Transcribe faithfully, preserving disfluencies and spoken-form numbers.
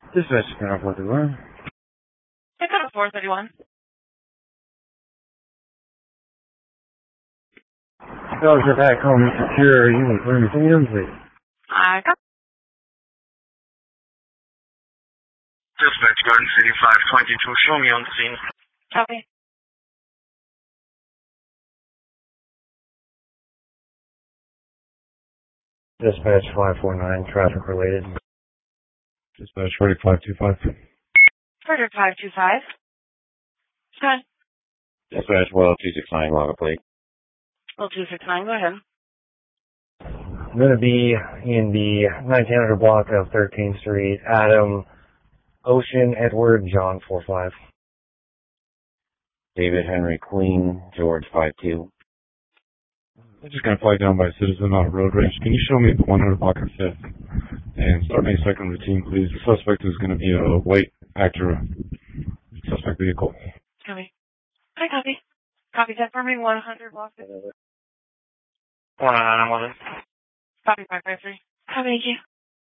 Dispatch, can I afford to run? I got a four thirty-one. Roger back home secure. You can bring me in, please. I got. Dispatch, Garden City five twenty-two, show me on the scene. Copy. Dispatch five four nine, traffic related. Dispatch Frederick five two five. Frederick five two five. Okay. Dispatch Well two six nine, log a plate. Well, two six nine, go ahead. I'm going to be in the nineteen hundred block of thirteenth Street, Adam, Ocean, Edward, John four five. David Henry Queen, George five two. I'm just going to fly down by Citizen on a road rage. Can you show me the one hundred block of fifth? And start my second routine, please. The suspect is going to be a white Acura suspect vehicle. Copy. I copy. Copy that for me, one hundred block. one nine one. Copy five five three. Copy, thank you.